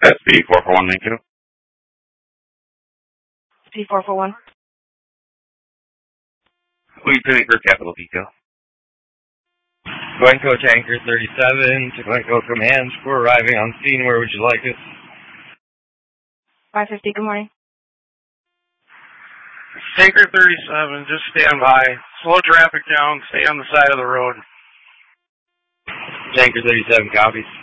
SB 44192. P441. Lead Tanker Capital Detail. Glencoe Tanker 37 to Glencoe Command. We're arriving on scene. Where would you like us? 550, good morning. Tanker 37, just stand by. Slow traffic down, stay on the side of the road. Tanker 37 copies.